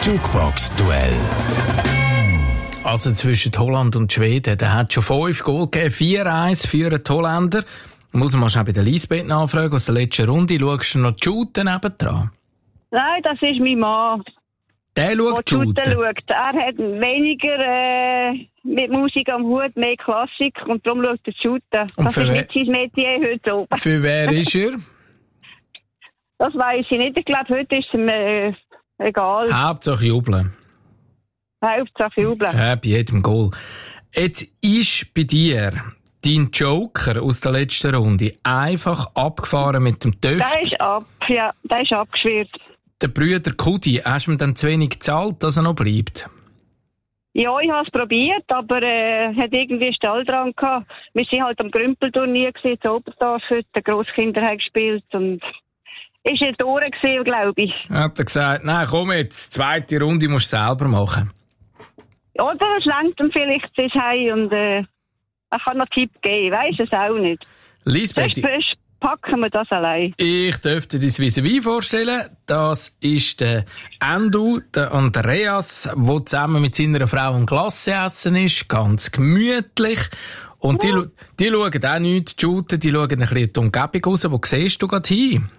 Jukebox-Duell. Also zwischen Holland und Schweden, der hat schon 5 Goal gegeben, 4-1 für den Holländer. Muss man schon bei der Lisbeth nachfragen, aus der letzten Runde. Schaust du noch die Shooten nebendran? Nein, das ist mein Mann. Der schaut die Shooten? Er hat weniger mit Musik am Hut, mehr Klassik und darum schaut er Shooten. Das ist nicht sein Metier heute oben. Für wer ist er? Das weiss ich nicht. Ich glaube, heute ist es ihm egal. Hauptsache jubeln. Hauptsache jubeln. Ja, bei jedem Goal. Jetzt ist bei dir dein Joker aus der letzten Runde einfach abgefahren mit dem Töff. Der ist abgeschwirrt. Der Brüder Kudi, hast du mir dann zu wenig gezahlt, dass er noch bleibt? Ja, ich habe es probiert, aber hat irgendwie Stall dran gehabt. Wir waren halt am Grümpelturnier in Oberndorf heute, die Grosskinder haben gespielt und ist nicht durch gewesen, glaube ich. Hat er gesagt, nein, komm jetzt, zweite Runde musst du selber machen. Oder es lenkt ihm vielleicht bis heim und er kann noch Tipp geben, weiss es auch nicht. Lisbeth, sonst packen wir das allein. Ich dürfte dir das vis-à-vis vorstellen. Das ist der Endo, der Andreas, der zusammen mit seiner Frau ein Glasse essen ist, ganz gemütlich. Und die schauen auch nichts zu shooten, die schauen ein bisschen in die Umgebung raus. Wo siehst du gerade hin?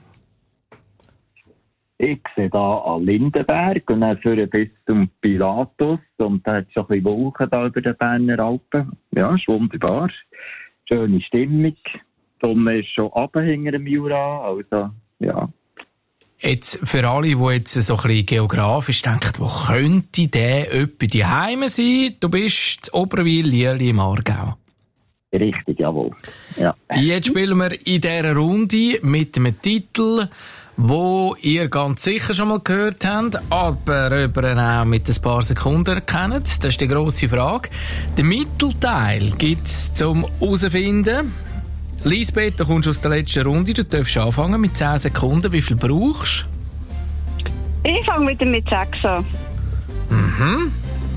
Ich sehe da an Lindenberg und dann führe bis zum Pilatus und da hat es schon ein bisschen Wolken da über den Berner Alpen. Ja, ist wunderbar. Schöne Stimmung. Die Sonne ist schon runter hinter dem Jura, also, ja. Jetzt, für alle, die jetzt so ein bisschen geografisch denken, wo könnte der etwa die Heime sein? Du bist in Oberwil, Lierli im Aargau. Richtig, jawohl. Ja. Jetzt spielen wir in dieser Runde mit einem Titel, wo ihr ganz sicher schon mal gehört habt, aber auch mit ein paar Sekunden kennt. Das ist die grosse Frage. Den Mittelteil gibt es zum herausfinden. Lisbeth, du kommst aus der letzten Runde, du darfst anfangen mit 10 Sekunden. Wie viel brauchst du? Ich fange mit 6 an. Mhm.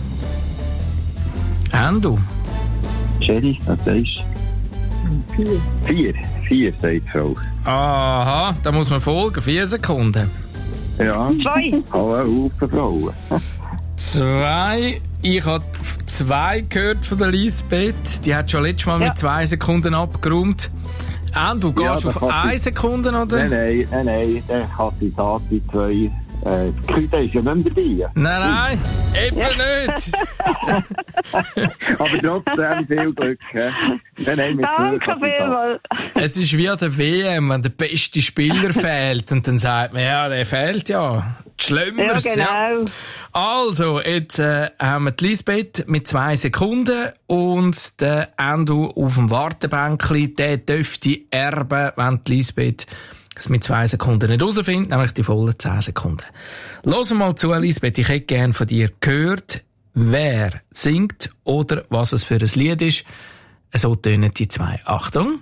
Endo? Sherry, was sagst du? 4, sagt die Frau. Aha, da muss man folgen. 4 Sekunden. Ja. 2. Alle Haufen Frauen. 2. Ich habe 2 gehört von der Lisbeth. Die hat schon letztes Mal mit 2 Sekunden abgeräumt. Du gehst auf 1 Sekunde, oder? Nein. Der Kandidat die 2. Küte ist ja nicht mehr dabei. Nein, eben nicht. Aber trotzdem viel Glück. Danke vielmals. Es ist wie an der WM, wenn der beste Spieler fehlt. Und dann sagt man, ja, der fehlt ja. Schlimmeres. Ja, genau. Ja. Also, jetzt haben wir die Lisbeth mit 2 Sekunden und der Endo auf dem Wartebänkli. Der dürfte erben, wenn die Lisbeth es mit 2 Sekunden nicht herausfindet, nämlich die vollen 10 Sekunden. Los mal zu, Lisbeth. Ich hätte gerne von dir gehört, wer singt oder was es für ein Lied ist. So tönen die 2. Achtung.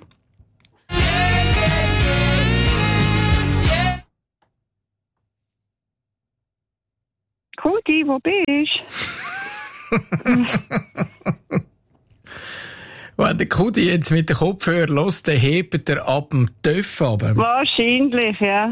Kudi, wo bist du? Wenn der Kudi jetzt mit dem Kopfhörer hört, dann hebt er ab dem Töff runter. Wahrscheinlich, ja.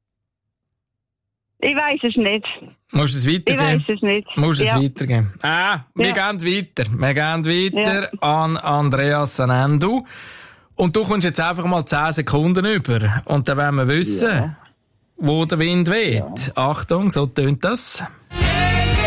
Ich weiss es nicht. Musst du es weitergeben? Ich weiss es nicht. Musst du es weitergeben? Wir gehen weiter. Wir gehen weiter an Andreas Endo. Und du kommst jetzt einfach mal 10 Sekunden über. Und dann wollen wir wissen, wo der Wind weht. Achtung, so tönt das.